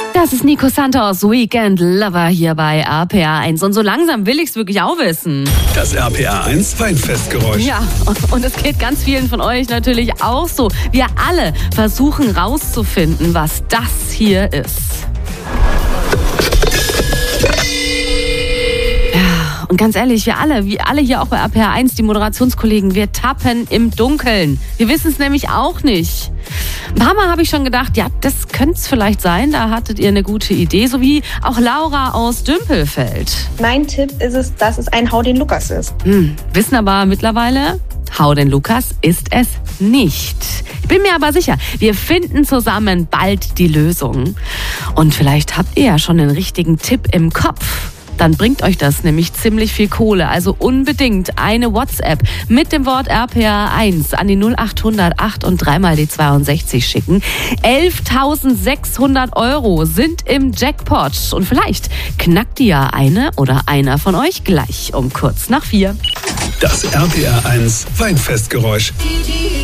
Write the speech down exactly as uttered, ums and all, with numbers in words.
Das ist Nico Santos, Weekend Lover hier bei R P R eins. Und so langsam will ich es wirklich auch wissen. Das R P R eins Weinfestgeräusch. Ja, und es geht ganz vielen von euch natürlich auch so. Wir alle versuchen rauszufinden, was das hier ist. Ja, und ganz ehrlich, wir alle, wir alle hier auch bei R P R eins, die Moderationskollegen, wir tappen im Dunkeln. Wir wissen es nämlich auch nicht. Ein paar Mal habe ich schon gedacht, ja, das könnte es vielleicht sein, da hattet ihr eine gute Idee, so wie auch Laura aus Dümpelfeld. Mein Tipp ist es, dass es ein Hau den Lukas ist. Hm, wissen aber mittlerweile, Hau den Lukas ist es nicht. Ich bin mir aber sicher, wir finden zusammen bald die Lösung. Und vielleicht habt ihr ja schon den richtigen Tipp im Kopf. Dann bringt euch das nämlich ziemlich viel Kohle. Also unbedingt eine WhatsApp mit dem Wort R P R eins an die null acht hundert acht und dreimal die zweiundsechzig schicken. elftausendsechshundert Euro sind im Jackpot. Und vielleicht knackt ihr ja eine oder einer von euch gleich um kurz nach vier. Das R P R eins Weinfestgeräusch.